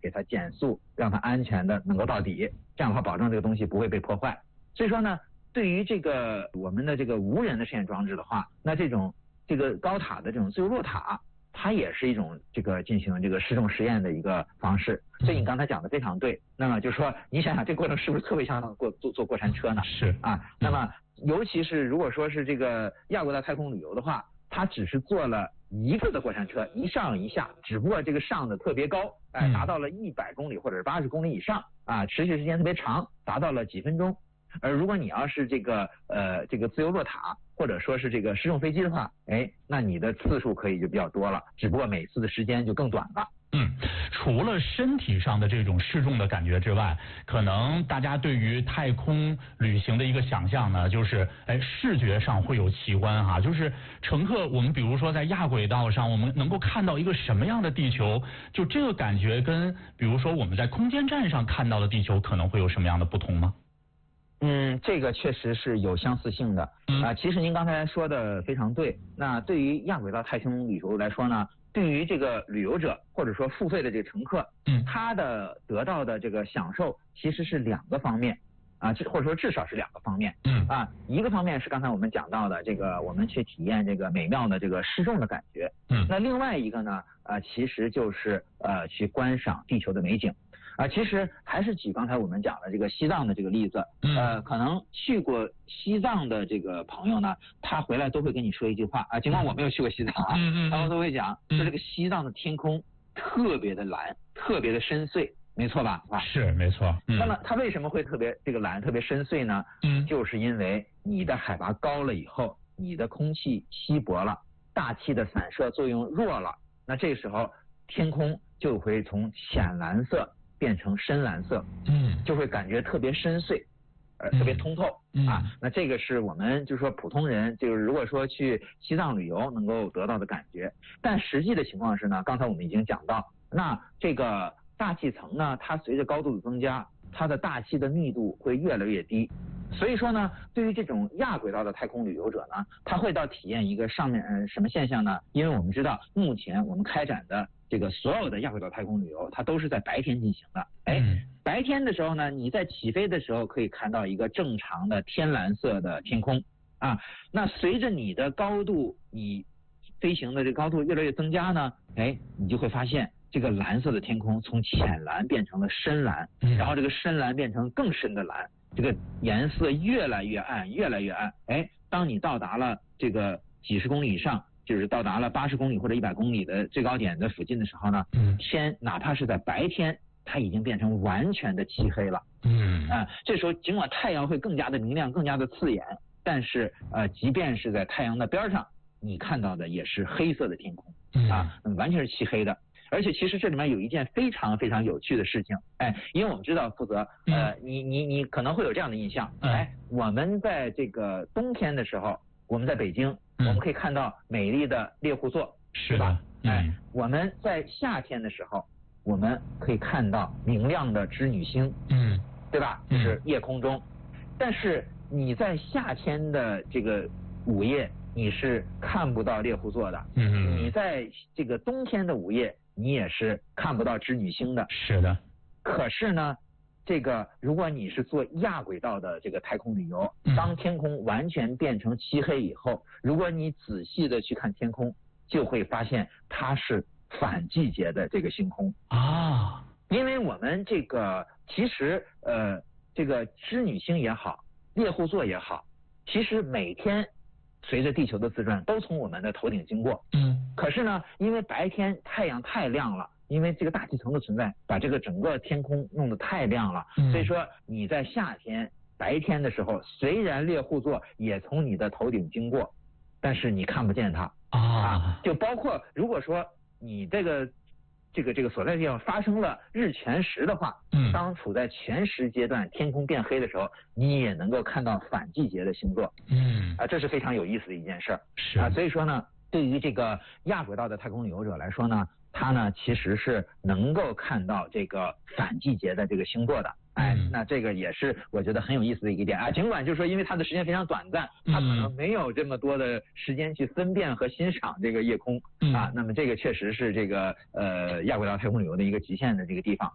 给它减速，让它安全的能够到底，这样的话保证这个东西不会被破坏。所以说呢，对于这个我们的这个无人的实验装置的话，那这个高塔的这种自由落塔，它也是一种这个进行这个失重实验的一个方式。所以你刚才讲的非常对。那么就是说，你想想这个过程是不是特别像坐过山车呢？ 是啊。那么尤其是如果说是这个亚轨道太空旅游的话，它只是坐了一个的过山车，一上一下，只不过这个上的特别高，达到了100公里或者是80公里以上啊，持续时间特别长，达到了几分钟。而如果你要是这个自由落塔或者说是这个失重飞机的话，那你的次数可以就比较多了，只不过每次的时间就更短了。 除了身体上的这种失重的感觉之外，可能大家对于太空旅行的一个想象呢，就是视觉上会有奇观哈，就是乘客我们比如说在亚轨道上，我们能够看到一个什么样的地球，就这个感觉跟比如说我们在空间站上看到的地球可能会有什么样的不同吗？ 这个确实是有相似性的其实您刚才说的非常对。那对于亚轨道太空旅游来说呢，对于这个旅游者或者说付费的这个乘客，他的得到的这个享受其实是2个方面或者说至少是2个方面。一个方面是刚才我们讲到的这个我们去体验这个美妙的这个失重的感觉。那另外一个呢其实就是去观赏地球的美景。其实还是举刚才我们讲的这个西藏的这个例子。可能去过西藏的这个朋友呢，他回来都会跟你说一句话尽管我没有去过西藏他们都会讲说这个西藏的天空特别的蓝，特别的深邃，没错吧？ 是没错。 那么它为什么会特别这个蓝特别深邃呢？就是因为你的海拔高了以后，你的空气稀薄了，大气的散射作用弱了，那这时候天空就会从浅蓝色变成深蓝色，就会感觉特别深邃，特别通透那这个是我们就是说普通人就是如果说去西藏旅游能够得到的感觉。但实际的情况是呢，刚才我们已经讲到，那这个大气层呢，它随着高度的增加，它的大气的密度会越来越低。所以说呢，对于这种亚轨道的太空旅游者呢，他会到体验一个上面什么现象呢？因为我们知道目前我们开展的这个所有的亚轨道太空旅游，它都是在白天进行的。白天的时候呢，你在起飞的时候可以看到一个正常的天蓝色的天空那随着你的高度，你飞行的这个高度越来越增加呢，你就会发现这个蓝色的天空从浅蓝变成了深蓝，然后这个深蓝变成更深的蓝，这个颜色越来越暗，越来越暗。当你到达了这个几十公里以上，就是到达了80公里或者100公里的最高点的附近的时候呢，天哪怕是在白天，它已经变成完全的漆黑了。这时候尽管太阳会更加的明亮，更加的刺眼，但是即便是在太阳的边上，你看到的也是黑色的天空完全是漆黑的。而且其实这里面有一件非常非常有趣的事情，因为我们知道负责你可能会有这样的印象，我们在这个冬天的时候，我们在北京，我们可以看到美丽的猎户座， 是吧？ 我们在夏天的时候，我们可以看到明亮的织女星，对吧？就是夜空中。但是你在夏天的这个午夜，你是看不到猎户座的。你在这个冬天的午夜，你也是看不到织女星的。 是的。 可是呢，这个如果你是做亚轨道的这个太空旅游，当天空完全变成漆黑以后，如果你仔细的去看天空，就会发现它是反季节的这个星空因为我们这个其实这个织女星也好，猎户座也好，其实每天随着地球的自转都从我们的头顶经过。可是呢，因为白天太阳太亮了，因为这个大气层的存在，把这个整个天空弄得太亮了，所以说你在夏天白天的时候，虽然猎户座也从你的头顶经过，但是你看不见它就包括如果说你这个所在地方发生了日全食的话，当处在全食阶段，天空变黑的时候，你也能够看到反季节的星座。这是非常有意思的一件事儿。所以说呢，对于这个亚轨道的太空旅游者来说呢，他呢其实是能够看到这个反季节的这个星座的。那这个也是我觉得很有意思的一个点尽管就是说因为它的时间非常短暂，它可能没有这么多的时间去分辨和欣赏这个夜空那么这个确实是这个亚轨道太空旅游的一个极限的这个地方。